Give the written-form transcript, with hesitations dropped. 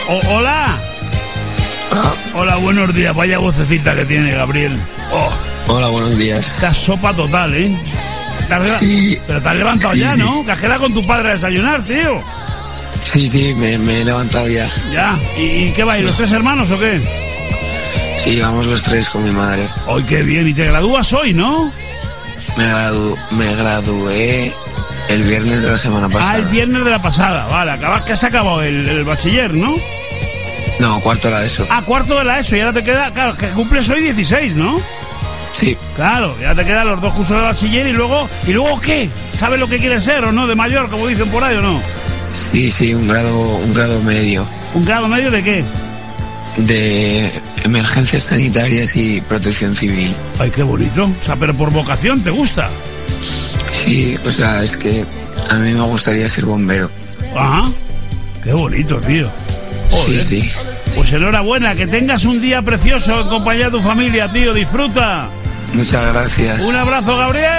Hola. Hola, buenos días. Vaya vocecita que tiene Gabriel. Hola, buenos días. Esta sopa total, ¿eh? Sí. Pero te has levantado ya, ¿no? Que has quedado con tu padre a desayunar, tío. Sí, me he levantado ya. Ya. ¿Y qué vais, los tres hermanos o qué? Sí, vamos los tres con mi madre. ¡Ay, qué bien! Y te gradúas hoy, ¿no? Me gradué el viernes de la semana pasada. El viernes de la pasada. Vale, que has acabado el bachiller, ¿no? No, cuarto de la ESO. Cuarto de la ESO. Y ahora te queda... Claro, que cumples hoy 16, ¿no? Sí. Claro, ya te quedan los 2 cursos de bachiller y luego ¿qué? ¿Sabes lo que quieres ser o no? ¿De mayor, como dicen por ahí o no? Sí, un grado medio. ¿Un grado medio de qué? De emergencias sanitarias y protección civil. Ay, qué bonito. O sea, pero por vocación, ¿te gusta? Sí, o sea, es que a mí me gustaría ser bombero. Ajá. Qué bonito, tío. Joder. Sí. Pues enhorabuena, que tengas un día precioso en compañía de tu familia, tío. Disfruta. Muchas gracias. Un abrazo, Gabriel.